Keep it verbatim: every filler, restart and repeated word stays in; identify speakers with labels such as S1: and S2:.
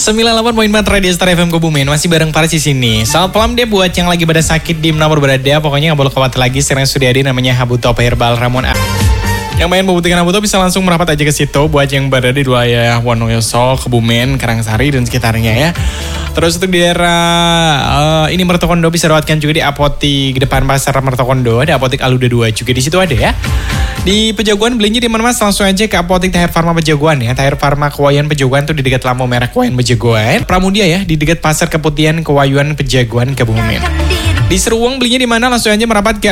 S1: sembilan puluh delapan koma empat Radio Star F M Kebumen. Masih bareng Paris di sini. Selamat malam deh buat yang lagi pada sakit di mana berada. Pokoknya gak boleh khawatir lagi. Sekarang sudah ada namanya Habuto Herbal Ramon A. Yang main membutuhkan Habuto bisa langsung merapat aja ke situ. Buat yang berada di wilayah Wonosobo, Kebumen, Karangsari dan sekitarnya ya. Terus untuk di daerah uh, ini Mertokondo bisa dapatkan juga di apotik depan pasar Mertokondo. Ada apotik Aluda dua juga di situ ada ya. Di Pejaguan belinya di mana Mas? Langsung aja ke apotik Tahir Farma Pejaguan ya. Tahir Farma Kewayan Pejaguan tuh di dekat lampu merah Kewayan Pejaguan. Pramudia ya di dekat pasar Keputihan Kewayuan Pejaguan Kebumen. Di Seruang belinya di mana? Langsung aja merapat ke